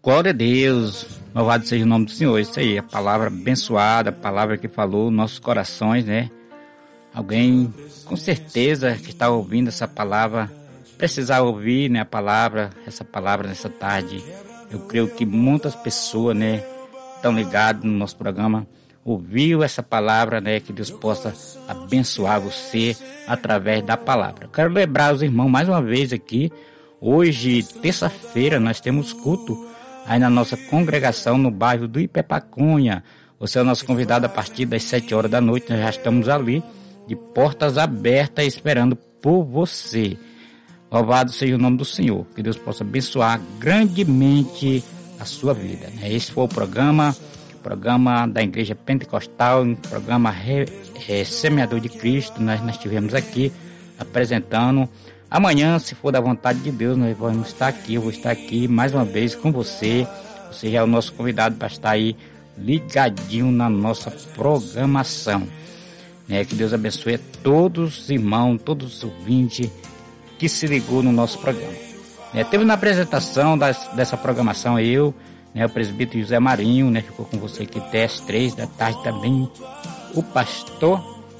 Glória a Deus, louvado seja o nome do Senhor. Isso aí, a palavra abençoada, a palavra que falou nossos corações, né? Alguém, com certeza, que está ouvindo essa palavra, precisar ouvir, né, essa palavra nessa tarde. Eu creio que muitas pessoas, né, estão ligadas no nosso programa, ouviu essa palavra, né, que Deus possa abençoar você através da palavra. Quero lembrar os irmãos mais uma vez aqui, hoje, terça-feira, nós temos culto aí na nossa congregação no bairro do Ipepacunha. Você é o nosso convidado a partir das 7 horas da noite, nós já estamos ali, de portas abertas, esperando por você. Louvado seja o nome do Senhor, que Deus possa abençoar grandemente a sua vida. Esse foi o programa da Igreja Pentecostal, programa Semeador de Cristo. Nós estivemos aqui apresentando. Amanhã, se for da vontade de Deus, nós vamos estar aqui. Eu vou estar aqui mais uma vez com você. Você já é o nosso convidado para estar aí ligadinho na nossa programação. Que Deus abençoe a todos os irmãos, todos os ouvintes que se ligou no nosso programa. Teve na apresentação dessa programação o presbítero José Marinho, ficou com você aqui até às 3 da tarde também. O pastor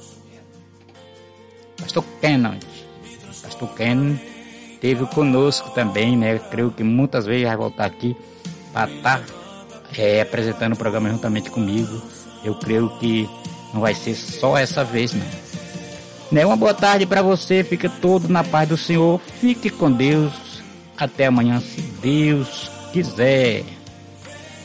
Kenan esteve conosco também, creio que muitas vezes vai voltar aqui para estar apresentando o programa juntamente comigo. Eu creio que não vai ser só essa vez, não. Uma boa tarde para você, fica todo na paz do Senhor, fique com Deus, até amanhã, se Deus quiser.